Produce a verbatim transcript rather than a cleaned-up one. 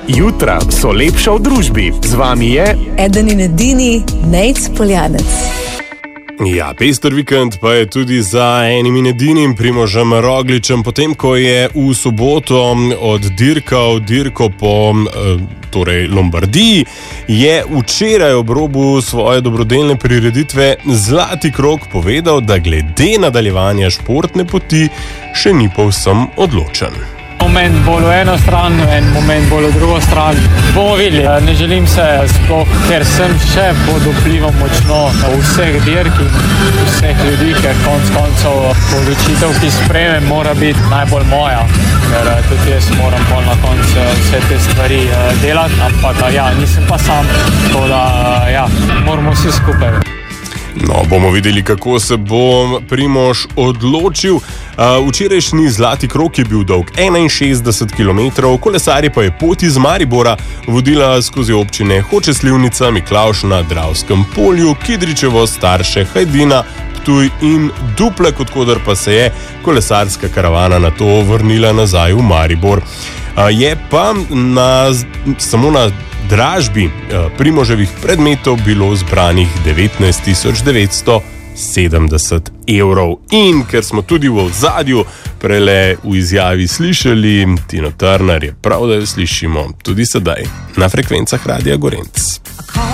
Jutra so lepša v družbi. Z vami je eden in edini Nejc Poljanec. Ja, pester vikend pa je tudi za enim in edinim Primožem Rogličem, potem ko je v soboto oddirkal dirko po torej Lombardiji, je včeraj ob robu svoje dobrodelne prireditve Zlati krog povedal, da glede nadaljevanja športne poti še ni povsem odločen. Moment bolj v eno stran, en moment bolj v drugo stran. Bomo videli. Ne želim se sploh, ker sem še pod vplivom močno vseh dirk in vseh ljudi, ker konc koncev odločitev, ki sprejmem, mora biti najbolj moja, ker tudi jaz moram pol na koncu vse te stvari delati, ampak ja, nisem pa sam, tako da ja, moramo vsi skupaj. No, bomo videli, kako se bo Primož odločil. Včerajšnji Zlati krog je bil dolg enainšestdeset kilometrov, kolesarji pa je pot iz Maribora vodila skozi občine Hoče, Slivnica, Miklavž na Dravskem polju, Kidričevo, Starše, Hajdina, Ptuj in Duplek, odkoder pa se je kolesarska karavana nato vrnila nazaj v Maribor. Je pa na, samo na dražbi Primoževih predmetov bilo zbranih devetnajst tisoč devetsto sedemdeset evrov. In ker smo tudi v ozadju prele v izjavi slišali Tino Turner, je prav, da jo slišimo tudi sedaj na frekvencah Radia Gorenc.